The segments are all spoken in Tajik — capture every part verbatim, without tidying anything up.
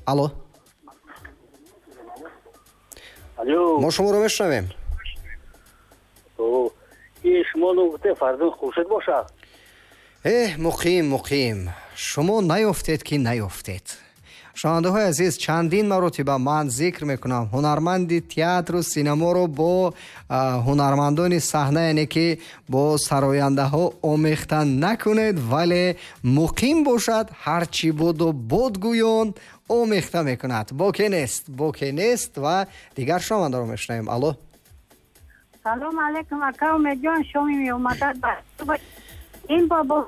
алло алло мо шуморо мешунавем. о ки шумо нугуфте фарзанд хуршед бошад. э муқим муқим шумо наёфтед ки наёфтед. шунавандаҳои азиз, чандин маротиба ман зикр мекунам ҳунарманди театру синаморо бо ҳунармандони саҳна, яъне ки бо сарояндаҳо омехта накунед, вале муқим бошад, ҳарчи боду бод гӯён омехта мекунад. боке нест боке нест ва дигар шунавандаро мешунавем. алло салом алейкум ака умедҷон, шоми меомадад ба ин бобо.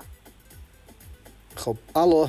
хуб алло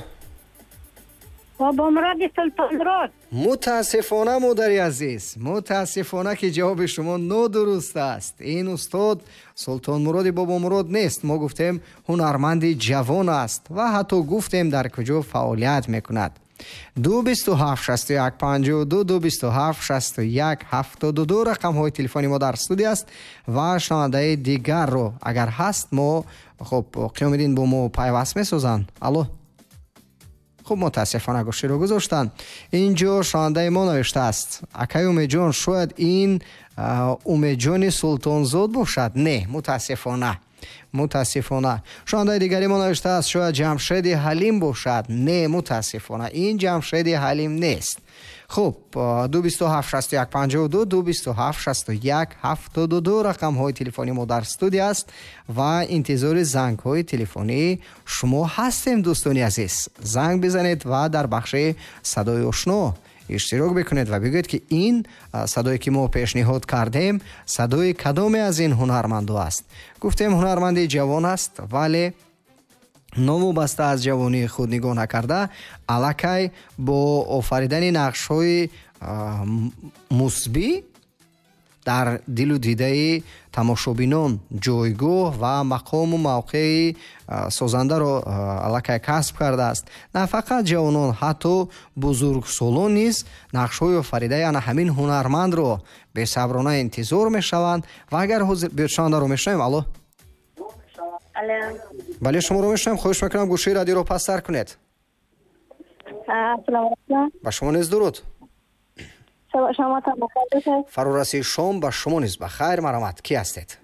бобомуроди султонмурод. мутаассифона модари азиз, мутаассифона ки ҷавоби шумо нодуруст аст. ин устод султонмуроди бобомурод нест. мо гуфтем ҳунарманди ҷавон аст ва ҳатто гуфтем дар куҷо фаъолият мекунад. ду бисту ҳафт шасту як панҷоҳу ду ду бисту ҳафт шасту як ҳафтоду ду рақамҳои телефони мо дар студия аст ва шунавандаи дигарро агар ҳаст мо хуб қиёмиддин бо мо пайваст месозанд. алло хуб мутаассифона гӯширо гузоштанд. инҷо шунавандаи мо навиштааст. акаи умедҷон, шояд ин умедҷони султонзод бошад. не, мутаассифона мутаассифона. шунавандаи дигари мо навиштааст. шояд ҷамшеди ҳалим бошад. не, мутаассифона ин ҷамшеди ҳалим нест. хуб ду бисту ҳафт шасту як панҷоҳу ду ду бисту ҳафт шасту як ҳафтоду ду рақамҳои телефони мо дар студия аст ва интизори зангҳои телефонии шумо ҳастем. дӯстони азиз, занг бизанед ва дар бахши садои ошно иштирок бикунед ва бигӯед ки ин садое ки мо пешниҳод кардем садои кадоме аз ин ҳунармандо аст. гуфтем ҳунарманди ҷавон аст, вале новобаста аз ҷавонии худ нигоҳ накарда аллакай бо офаридани нақшҳои мусбӣ дар дилу дидаи тамошобинон ҷойгоҳ ва мақому мавқеи созандаро аллакай касб кардааст. на фақат ҷавонон, ҳатто бузургсолон низ нақшҳои офаридаи ана ҳамин ҳунармандро бесаброна интизор мешаванд ва агар ҳозир бешавандаро мешунавем. алло бале шуморо мешунавем. хоҳиш мекунам гӯшии радиоро пастар кунед. ба шумо низ дуруд. фарорасии шом ба шумо низ ба хайр. марамат, ки ҳастед?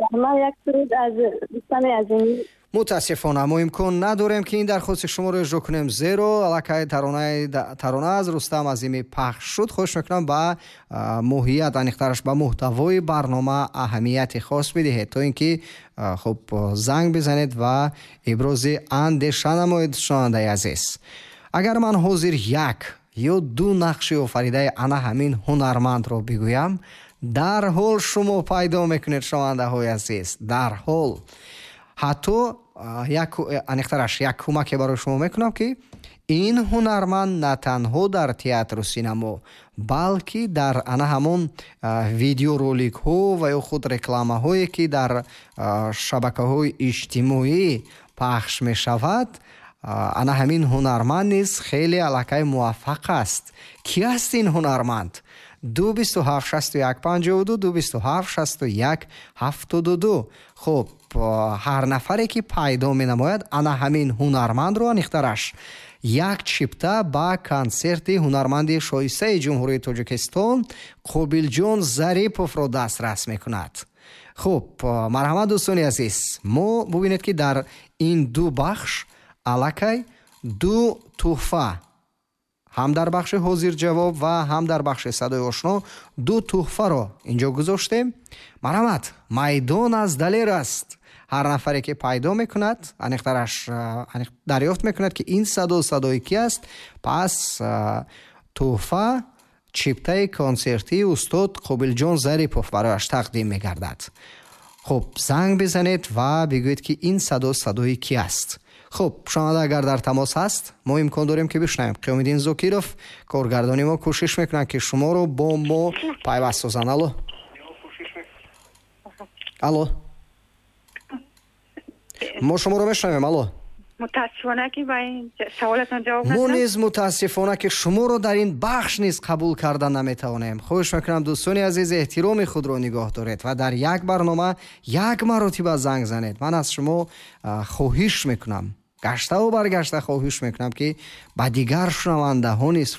мутаассифона мо имкон надорем ки ин дархости шуморо иҷро кунем, зеро аллакай тарона аз Рустам Азимӣ пахш шуд. хоҳиш мекунам ба моҳият, аниқтараш ба муҳтавои барнома аҳамияти хос бидиҳед, то ин ки хуб занг бизанед ва ибрози андеша намоед. шунавандаи азиз, агар ман ҳозир як ё ду нақши офаридаи ана ҳамин ҳунармандро бигӯям, дарҳол шумо пайдо мекунед. шунавандаҳои азиз, дарҳол ҳатто як аниқтараш як кӯмаке барои шумо мекунам ки ин ҳунарманд на танҳо дар театру синамо, балки дар ана ҳамон видеороликҳо ва ё худ рекламаҳое ки дар шабакаҳои иҷтимоӣ пахш мешавад, ана ҳамин ҳунарманд низ хеле аллакай муваффақ аст. ки аст ин ҳунарманд? ду бисту ҳафт шасту як панҷоҳу ду ду бисту ҳафт шасту як ҳафтоду ду. хуб ҳар нафаре ки пайдо менамояд ана ҳамин ҳунармандро аниқтараш як чипта ба консерти ҳунарманди шоистаи ҷумҳурии Тоҷикистон Қобилҷон Зариповро дастрас мекунад. хуб марҳамат дӯстони азиз, мо бубинед ки дар ин ду бахш аллакай ду тӯҳфа, ҳам дар бахши ҳозир ҷавоб ва ҳам дар бахши садои ошно ду тӯҳфаро инҷо гузоштем. марҳамат, майдон аз далер аст. ҳар нафаре ки пайдо мекунад, аниқтараш дарёфт мекунад ки ин садо садои ки аст, пас тӯҳфа чиптаи консертии устод Қобилҷон Зарипов барояш тақдим мегардад. хуб занг бизанед ва бигӯед ки ин садо садои ки аст. хуб шунаванда агар дар тамос ҳаст, мо имкон дорем ки бишунавем. Қиёмиддин Зокиров, коргардони мо кӯшиш мекунад ки шуморо бо мо пайваст созанд. алло алло мо шуморо мешунавем. алло мутаассифона ки ба ин саволатон ҷавоб надодам. мо низ мутаассифона ки шуморо дар ин бахш низ қабул карда наметавонем. хоҳиш мекунам дӯстони азиз эҳтироми худро нигоҳ доред ва дар як барнома як маротиба занг занед. ман аз шумо хоҳиш мекунам, гаштаву баргашта хоҳиш мекунам ки ба дигар шунавандаҳо низ